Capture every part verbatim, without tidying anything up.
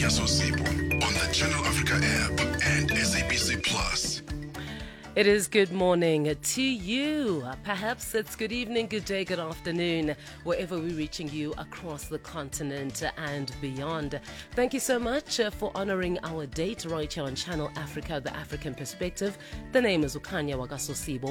Kanya Sosibo on the Channel Africa app and S A B C Plus. It is good morning to you. Perhaps it's good evening, good day, good afternoon, wherever we're reaching you across the continent and beyond. Thank you so much for honoring our date right here on Channel Africa, the African Perspective. The name is Ukanya Wagasosibo,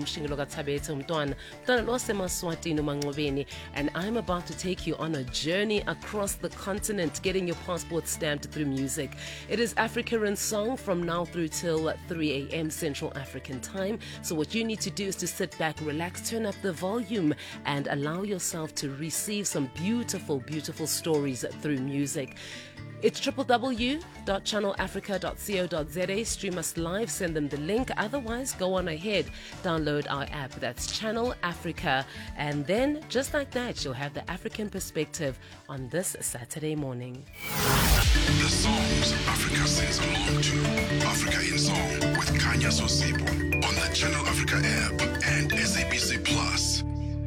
and I'm about to take you on a journey across the continent, getting your passport stamped through music. It is Africa in Song from now through till three a.m. Central African time. So what you need to do is to sit back, relax, turn up the volume, and allow yourself to receive some beautiful, beautiful stories through music. It's w w w dot channel africa dot co dot z a. Stream us live, send them the link. Otherwise, go on ahead, download our app. That's Channel Africa. And then, just like that, you'll have the African perspective on this Saturday morning. The songs Africa sings along to. Africa in Song with Kanya Sosibo on the Channel Africa app and S A B C Plus.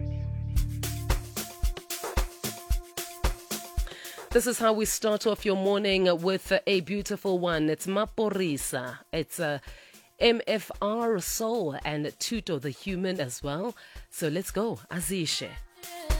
This is how we start off your morning with a beautiful one. It's Maphorisa. It's a M F R Soul and Tuto the Human as well. So let's go. Azishe.